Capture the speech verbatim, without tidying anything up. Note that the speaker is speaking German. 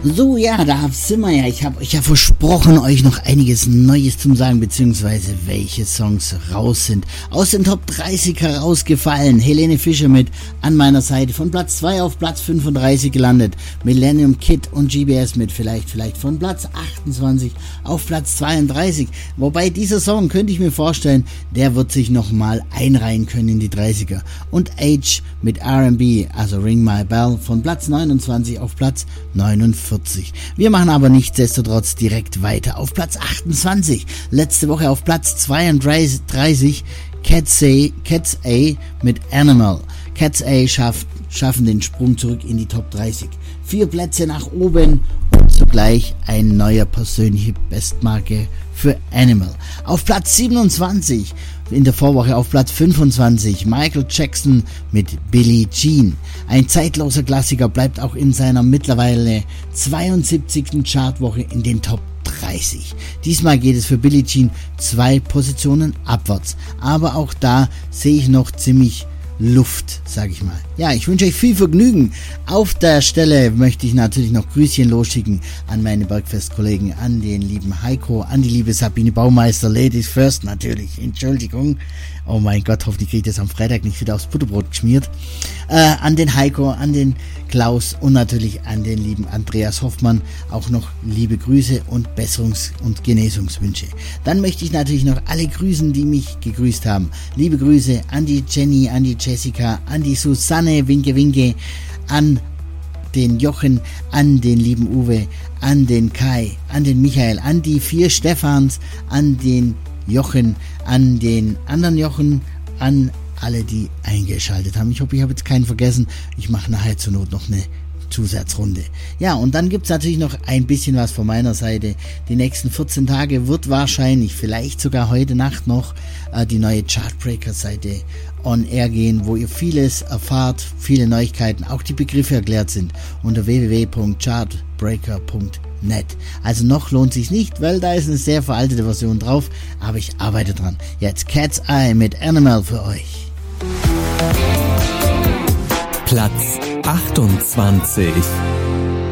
So, ja, da sind wir ja. Ich habe euch ja versprochen, euch noch einiges Neues zu sagen, beziehungsweise welche Songs raus sind. Aus den Top dreißig herausgefallen. Helene Fischer mit An meiner Seite von Platz zwei auf Platz fünfunddreißig gelandet. Millennium Kid und G B S mit vielleicht, vielleicht von Platz achtundzwanzig auf Platz zweiunddreißig. Wobei dieser Song, könnte ich mir vorstellen, der wird sich nochmal einreihen können in die dreißiger. Und Age mit R and B, also Ring My Bell, von Platz neunundzwanzig auf Platz neunundvierzig. Wir machen aber nichtsdestotrotz direkt weiter auf Platz achtundzwanzig. Letzte Woche auf Platz zweiunddreißig Cats A, Cats A mit Animal. Cats A schafft, schaffen den Sprung zurück in die Top dreißig. Vier Plätze nach oben und zugleich ein neuer persönliche Bestmarke für Animal. Auf Platz siebenundzwanzig, in der Vorwoche auf Platz fünfundzwanzig, Michael Jackson mit Billie Jean. Ein zeitloser Klassiker, bleibt auch in seiner mittlerweile zweiundsiebzigsten Chartwoche in den Top dreißig. Diesmal geht es für Billie Jean zwei Positionen abwärts. Aber auch da sehe ich noch ziemlich Luft, sag ich mal. Ja, ich wünsche euch viel Vergnügen. Auf der Stelle möchte ich natürlich noch Grüßchen losschicken an meine Bergfest-Kollegen, an den lieben Heiko, an die liebe Sabine Baumeister, Ladies First natürlich, Entschuldigung. Oh mein Gott, hoffentlich kriege ich das am Freitag nicht wieder aufs Butterbrot geschmiert. Äh, an den Heiko, an den Klaus und natürlich an den lieben Andreas Hoffmann auch noch liebe Grüße und Besserungs- und Genesungswünsche. Dann möchte ich natürlich noch alle grüßen, die mich gegrüßt haben. Liebe Grüße an die Jenny, an die Jessica, an die Susanne, Winke Winke, an den Jochen, an den lieben Uwe, an den Kai, an den Michael, an die vier Stephans, an den Jochen, an den anderen Jochen, an alle, die eingeschaltet haben. Ich hoffe, ich habe jetzt keinen vergessen. Ich mache nachher zur Not noch eine Zusatzrunde. Ja, und dann gibt's natürlich noch ein bisschen was von meiner Seite. Die nächsten vierzehn Tage wird wahrscheinlich, vielleicht sogar heute Nacht noch, äh, die neue Chartbreaker-Seite on air gehen, wo ihr vieles erfahrt, viele Neuigkeiten, auch die Begriffe erklärt sind, unter w w w punkt chartbreaker punkt net. Also noch lohnt sich's nicht, weil da ist eine sehr veraltete Version drauf, aber ich arbeite dran. Jetzt Cat's Eye mit Animal für euch. Platz achtundzwanzig.